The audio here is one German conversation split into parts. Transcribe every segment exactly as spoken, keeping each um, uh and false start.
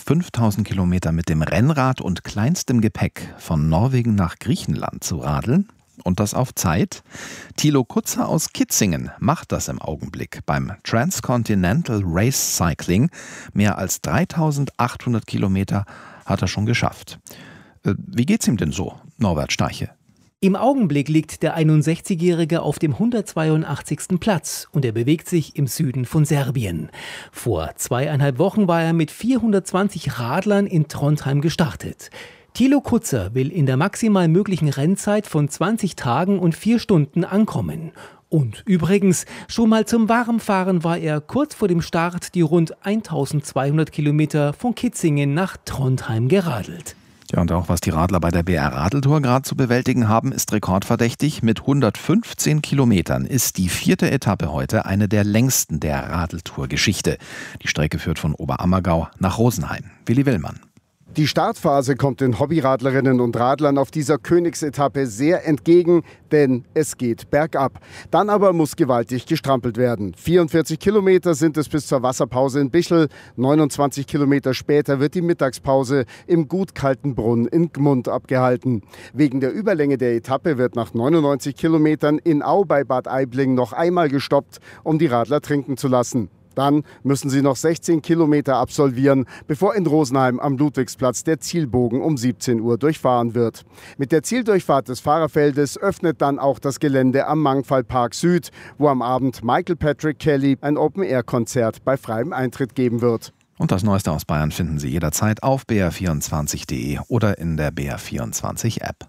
fünftausend Kilometer mit dem Rennrad und kleinstem Gepäck von Norwegen nach Griechenland zu radeln? Und das auf Zeit? Thilo Kutzer aus Kitzingen macht das im Augenblick beim Transcontinental Race Cycling. Mehr als dreitausendachthundert Kilometer hat er schon geschafft. Wie geht's ihm denn so, Norbert Steiche? Im Augenblick liegt der einundsechzigjährige auf dem hundertzweiundachtzigsten Platz und er bewegt sich im Süden von Serbien. Vor zweieinhalb Wochen war er mit vierhundertzwanzig Radlern in Trondheim gestartet. Thilo Kutzer will in der maximal möglichen Rennzeit von zwanzig Tagen und vier Stunden ankommen. Und übrigens, schon mal zum Warmfahren war er kurz vor dem Start die rund eintausendzweihundert Kilometer von Kitzingen nach Trondheim geradelt. Ja, und auch was die Radler bei der B R Radeltour gerade zu bewältigen haben, ist rekordverdächtig. Mit hundertfünfzehn Kilometern ist die vierte Etappe heute eine der längsten der Radeltour-Geschichte. Die Strecke führt von Oberammergau nach Rosenheim. Willi Willmann. Die Startphase kommt den Hobbyradlerinnen und Radlern auf dieser Königsetappe sehr entgegen, denn es geht bergab. Dann aber muss gewaltig gestrampelt werden. vierundvierzig Kilometer sind es bis zur Wasserpause in Bichel. neunundzwanzig Kilometer später wird die Mittagspause im gut kalten Brunn in Gmund abgehalten. Wegen der Überlänge der Etappe wird nach neunundneunzig Kilometern in Au bei Bad Aibling noch einmal gestoppt, um die Radler trinken zu lassen. Dann müssen sie noch sechzehn Kilometer absolvieren, bevor in Rosenheim am Ludwigsplatz der Zielbogen um siebzehn Uhr durchfahren wird. Mit der Zieldurchfahrt des Fahrerfeldes öffnet dann auch das Gelände am Mangfallpark Süd, wo am Abend Michael Patrick Kelly ein Open-Air-Konzert bei freiem Eintritt geben wird. Und das Neueste aus Bayern finden Sie jederzeit auf b r vierundzwanzig punkt de oder in der B R vierundzwanzig App.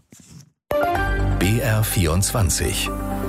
B R vierundzwanzig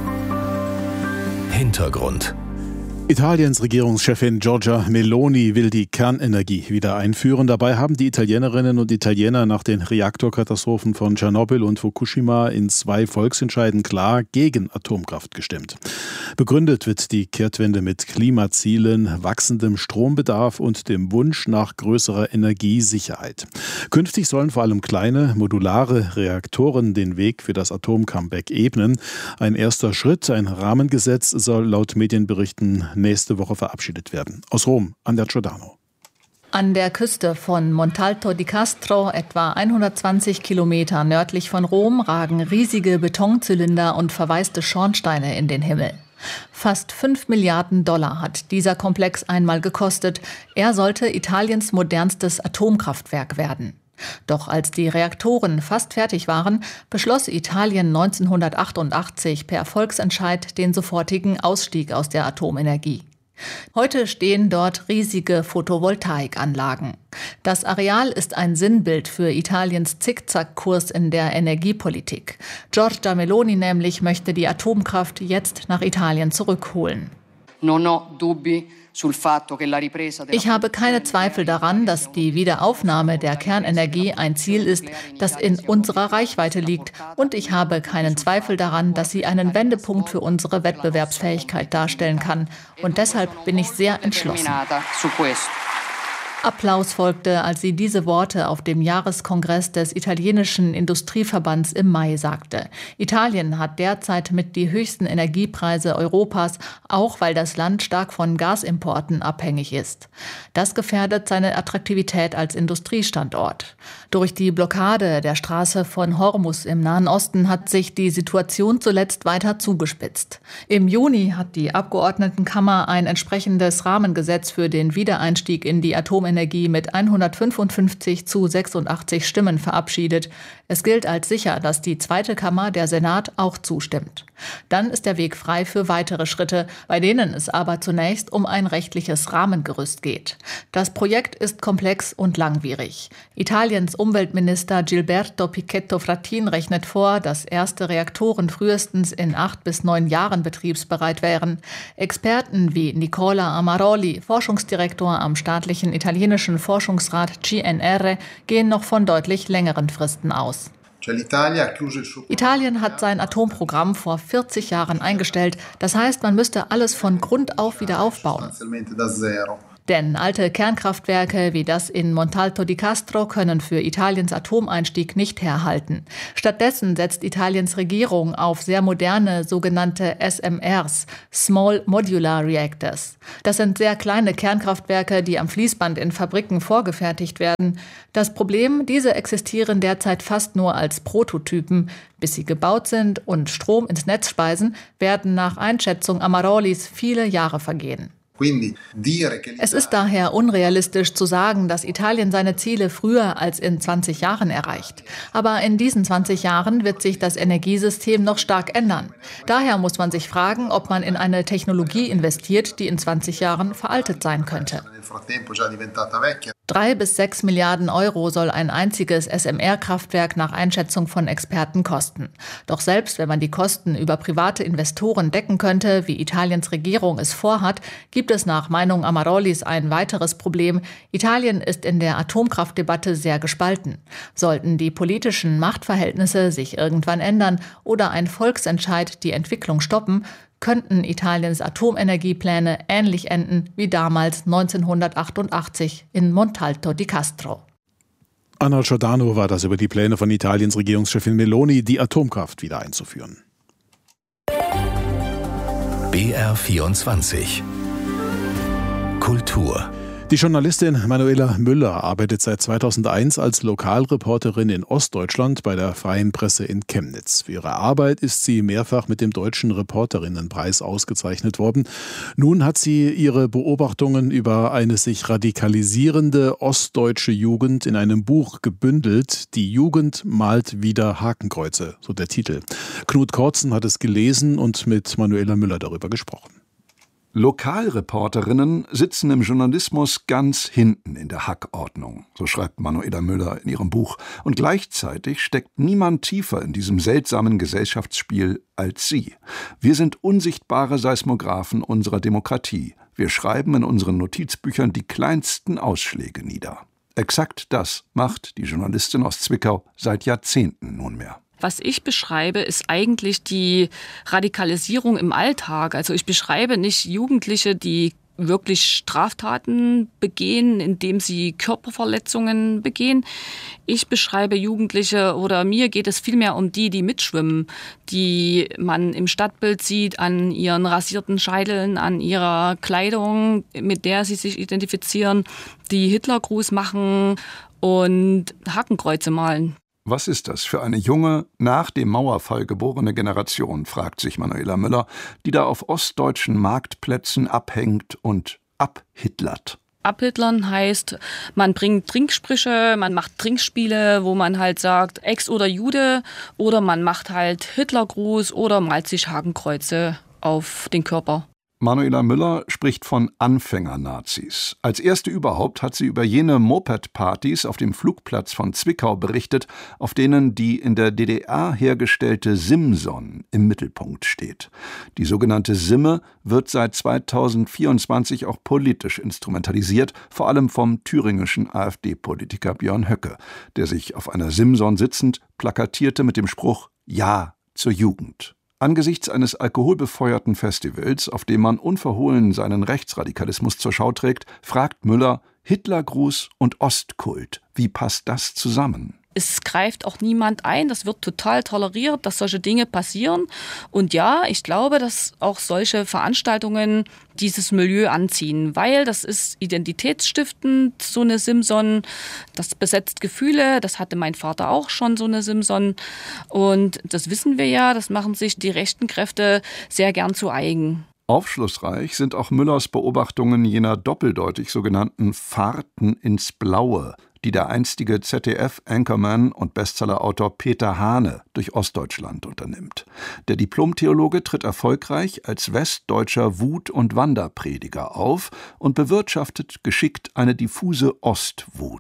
Hintergrund. Italiens Regierungschefin Giorgia Meloni will die Kernenergie wieder einführen. Dabei haben die Italienerinnen und Italiener nach den Reaktorkatastrophen von Tschernobyl und Fukushima in zwei Volksentscheiden klar gegen Atomkraft gestimmt. Begründet wird die Kehrtwende mit Klimazielen, wachsendem Strombedarf und dem Wunsch nach größerer Energiesicherheit. Künftig sollen vor allem kleine, modulare Reaktoren den Weg für das Atomcomeback ebnen. Ein erster Schritt, ein Rahmengesetz, soll laut Medienberichten nächste Woche verabschiedet werden. Aus Rom, Anja Giordano. An der Küste von Montalto di Castro, etwa hundertzwanzig Kilometer nördlich von Rom, ragen riesige Betonzylinder und verwaiste Schornsteine in den Himmel. Fast fünf Milliarden Dollar hat dieser Komplex einmal gekostet. Er sollte Italiens modernstes Atomkraftwerk werden. Doch als die Reaktoren fast fertig waren, beschloss Italien neunzehnhundertachtundachtzig per Volksentscheid den sofortigen Ausstieg aus der Atomenergie. Heute stehen dort riesige Photovoltaikanlagen. Das Areal ist ein Sinnbild für Italiens Zickzackkurs in der Energiepolitik. Giorgia Meloni nämlich möchte die Atomkraft jetzt nach Italien zurückholen. Non ho dubbi. Ich habe keine Zweifel daran, dass die Wiederaufnahme der Kernenergie ein Ziel ist, das in unserer Reichweite liegt. Und ich habe keinen Zweifel daran, dass sie einen Wendepunkt für unsere Wettbewerbsfähigkeit darstellen kann. Und deshalb bin ich sehr entschlossen. Applaus folgte, als sie diese Worte auf dem Jahreskongress des italienischen Industrieverbands im Mai sagte. Italien hat derzeit mit die höchsten Energiepreise Europas, auch weil das Land stark von Gasimporten abhängig ist. Das gefährdet seine Attraktivität als Industriestandort. Durch die Blockade der Straße von Hormuz im Nahen Osten hat sich die Situation zuletzt weiter zugespitzt. Im Juni hat die Abgeordnetenkammer ein entsprechendes Rahmengesetz für den Wiedereinstieg in die Atomenergie mit hundertfünfundfünfzig zu sechsundachtzig Stimmen verabschiedet. Es gilt als sicher, dass die zweite Kammer, der Senat, auch zustimmt. Dann ist der Weg frei für weitere Schritte, bei denen es aber zunächst um ein rechtliches Rahmengerüst geht. Das Projekt ist komplex und langwierig. Italiens Umweltminister Gilberto Pichetto Fratin rechnet vor, dass erste Reaktoren frühestens in acht bis neun Jahren betriebsbereit wären. Experten wie Nicola Amaroli, Forschungsdirektor am staatlichen italienischen Forschungsrat G N R, gehen noch von deutlich längeren Fristen aus. Italien hat sein Atomprogramm vor vierzig Jahren eingestellt. Das heißt, man müsste alles von Grund auf wieder aufbauen. Denn alte Kernkraftwerke wie das in Montalto di Castro können für Italiens Atomeinstieg nicht herhalten. Stattdessen setzt Italiens Regierung auf sehr moderne sogenannte S M Rs, Small Modular Reactors. Das sind sehr kleine Kernkraftwerke, die am Fließband in Fabriken vorgefertigt werden. Das Problem, diese existieren derzeit fast nur als Prototypen. Bis sie gebaut sind und Strom ins Netz speisen, werden nach Einschätzung Amarolis viele Jahre vergehen. Es ist daher unrealistisch zu sagen, dass Italien seine Ziele früher als in zwanzig Jahren erreicht. Aber in diesen zwanzig Jahren wird sich das Energiesystem noch stark ändern. Daher muss man sich fragen, ob man in eine Technologie investiert, die in zwanzig Jahren veraltet sein könnte. Drei bis sechs Milliarden Euro soll ein einziges S M R-Kraftwerk nach Einschätzung von Experten kosten. Doch selbst wenn man die Kosten über private Investoren decken könnte, wie Italiens Regierung es vorhat, gibt es nach Meinung Amarolis ein weiteres Problem. Italien ist in der Atomkraftdebatte sehr gespalten. Sollten die politischen Machtverhältnisse sich irgendwann ändern oder ein Volksentscheid die Entwicklung stoppen, könnten Italiens Atomenergiepläne ähnlich enden wie damals neunzehnhundertachtundachtzig in Montalto di Castro. Anna Giordano war das über die Pläne von Italiens Regierungschefin Meloni, die Atomkraft wieder einzuführen. B R vierundzwanzig Kultur. Die Journalistin Manuela Müller arbeitet seit zweitausendeins als Lokalreporterin in Ostdeutschland bei der Freien Presse in Chemnitz. Für ihre Arbeit ist sie mehrfach mit dem Deutschen Reporterinnenpreis ausgezeichnet worden. Nun hat sie ihre Beobachtungen über eine sich radikalisierende ostdeutsche Jugend in einem Buch gebündelt. Die Jugend malt wieder Hakenkreuze, so der Titel. Knut Kortzen hat es gelesen und mit Manuela Müller darüber gesprochen. Lokalreporterinnen sitzen im Journalismus ganz hinten in der Hackordnung, so schreibt Manuela Müller in ihrem Buch. Und gleichzeitig steckt niemand tiefer in diesem seltsamen Gesellschaftsspiel als sie. Wir sind unsichtbare Seismographen unserer Demokratie. Wir schreiben in unseren Notizbüchern die kleinsten Ausschläge nieder. Exakt das macht die Journalistin aus Zwickau seit Jahrzehnten nunmehr. Was ich beschreibe, ist eigentlich die Radikalisierung im Alltag. Also ich beschreibe nicht Jugendliche, die wirklich Straftaten begehen, indem sie Körperverletzungen begehen. Ich beschreibe Jugendliche, oder mir geht es vielmehr um die, die mitschwimmen, die man im Stadtbild sieht, an ihren rasierten Scheiteln, an ihrer Kleidung, mit der sie sich identifizieren, die Hitlergruß machen und Hakenkreuze malen. Was ist das für eine junge, nach dem Mauerfall geborene Generation, fragt sich Manuela Müller, die da auf ostdeutschen Marktplätzen abhängt und abhitlert. Abhitlern heißt, man bringt Trinksprüche, man macht Trinkspiele, wo man halt sagt, Ex oder Jude, oder man macht halt Hitlergruß oder malt sich Hakenkreuze auf den Körper. Manuela Müller spricht von Anfänger-Nazis. Als erste überhaupt hat sie über jene Moped-Partys auf dem Flugplatz von Zwickau berichtet, auf denen die in der D D R hergestellte Simson im Mittelpunkt steht. Die sogenannte Simme wird seit zweitausendvierundzwanzig auch politisch instrumentalisiert, vor allem vom thüringischen AfD-Politiker Björn Höcke, der sich auf einer Simson sitzend plakatierte mit dem Spruch »Ja zur Jugend«. Angesichts eines alkoholbefeuerten Festivals, auf dem man unverhohlen seinen Rechtsradikalismus zur Schau trägt, fragt Müller, Hitlergruß und Ostkult, wie passt das zusammen? Es greift auch niemand ein, das wird total toleriert, dass solche Dinge passieren. Und ja, ich glaube, dass auch solche Veranstaltungen dieses Milieu anziehen, weil das ist identitätsstiftend, so eine Simson, das besetzt Gefühle, das hatte mein Vater auch schon, so eine Simson. Und das wissen wir ja, das machen sich die rechten Kräfte sehr gern zu eigen. Aufschlussreich sind auch Müllers Beobachtungen jener doppeldeutig sogenannten Fahrten ins Blaue, die der einstige Z D F-Anchorman und Bestsellerautor Peter Hane durch Ostdeutschland unternimmt. Der Diplomtheologe tritt erfolgreich als westdeutscher Wut- und Wanderprediger auf und bewirtschaftet geschickt eine diffuse Ostwut.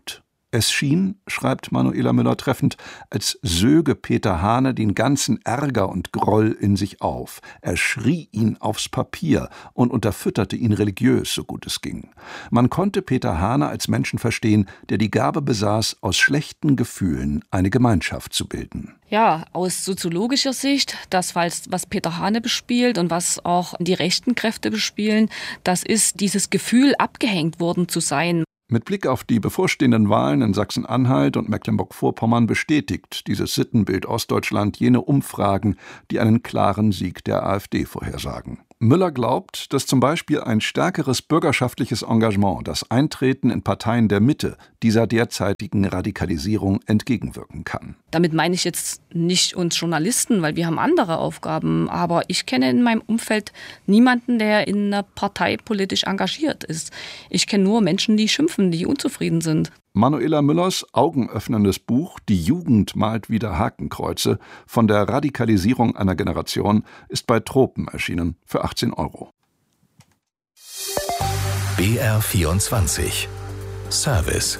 Es schien, schreibt Manuela Müller treffend, als söge Peter Hane den ganzen Ärger und Groll in sich auf. Er schrie ihn aufs Papier und unterfütterte ihn religiös, so gut es ging. Man konnte Peter Hane als Menschen verstehen, der die Gabe besaß, aus schlechten Gefühlen eine Gemeinschaft zu bilden. Ja, aus soziologischer Sicht, das, was Peter Hane bespielt und was auch die rechten Kräfte bespielen, das ist dieses Gefühl, abgehängt worden zu sein. Mit Blick auf die bevorstehenden Wahlen in Sachsen-Anhalt und Mecklenburg-Vorpommern bestätigt dieses Sittenbild Ostdeutschland jene Umfragen, die einen klaren Sieg der AfD vorhersagen. Müller glaubt, dass zum Beispiel ein stärkeres bürgerschaftliches Engagement das Eintreten in Parteien der Mitte dieser derzeitigen Radikalisierung entgegenwirken kann. Damit meine ich jetzt nicht uns Journalisten, weil wir haben andere Aufgaben, aber ich kenne in meinem Umfeld niemanden, der in einer Partei politisch engagiert ist. Ich kenne nur Menschen, die schimpfen, die unzufrieden sind. Manuela Müllers augenöffnendes Buch »Die Jugend malt wieder Hakenkreuze« von der Radikalisierung einer Generation ist bei Tropen erschienen für achtzehn Euro. B R vierundzwanzig Service.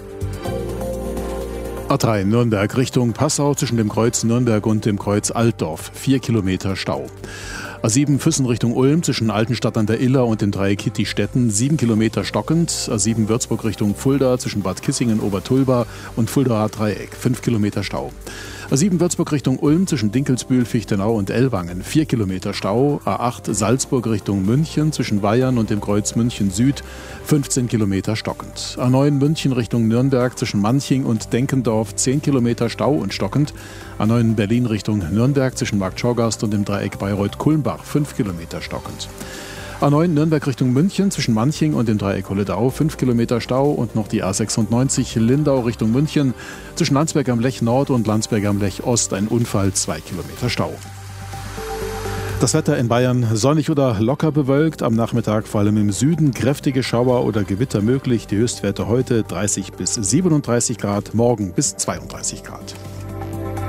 A drei Nürnberg Richtung Passau zwischen dem Kreuz Nürnberg und dem Kreuz Altdorf. Vier Kilometer Stau. A sieben Füssen Richtung Ulm zwischen Altenstadt an der Iller und dem Dreieck Hitti-Stetten. Sieben Kilometer stockend. A sieben Würzburg Richtung Fulda zwischen Bad Kissingen, Obertulba und Fuldaer Dreieck. Fünf Kilometer Stau. A sieben Würzburg Richtung Ulm zwischen Dinkelsbühl, Fichtenau und Ellwangen. Vier Kilometer Stau. A acht Salzburg Richtung München zwischen Weyern und dem Kreuz München Süd. fünfzehn Kilometer stockend. A neun München Richtung Nürnberg zwischen Manching und Denkendorf. zehn Kilometer Stau und stockend. A neun Berlin Richtung Nürnberg zwischen Marktschaugast und dem Dreieck Bayreuth-Kulmbach. fünf Kilometer stockend. A neun Nürnberg Richtung München zwischen Manching und dem Dreieck Holledau, fünf Kilometer Stau und noch die A sechsundneunzig Lindau Richtung München zwischen Landsberg am Lech Nord und Landsberg am Lech Ost ein Unfall, zwei Kilometer Stau. Das Wetter in Bayern sonnig oder locker bewölkt, am Nachmittag vor allem im Süden kräftige Schauer oder Gewitter möglich, die Höchstwerte heute dreißig bis siebenunddreißig Grad, morgen bis zweiunddreißig Grad.